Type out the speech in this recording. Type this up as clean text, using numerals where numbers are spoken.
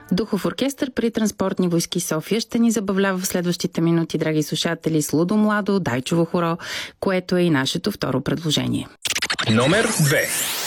Духов оркестър при Транспортни войски София ще ни забавлява в следващите минути, драги слушатели, с Лудо Младо, Дайчово хоро, което е и нашето второ предложение. Номер 2.